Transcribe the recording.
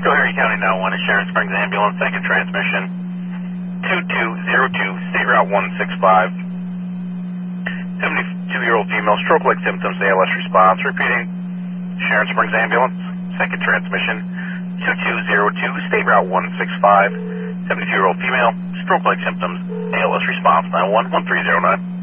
Schoharie County 911, Sharon Springs Ambulance, second transmission, 2202, State Route 165. 72-year-old female, stroke-like symptoms, ALS response. Repeating, Sharon Springs Ambulance, second transmission, 2202, State Route 165. 72-year-old female, stroke-like symptoms, ALS response, 911-1309.